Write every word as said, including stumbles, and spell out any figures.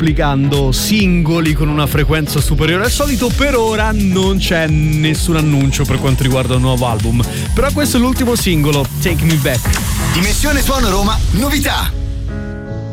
pubblicando singoli con una frequenza superiore al solito. Per ora non c'è nessun annuncio per quanto riguarda un nuovo album, però questo è l'ultimo singolo, Take Me Back. Dimensione Suono Roma, novità.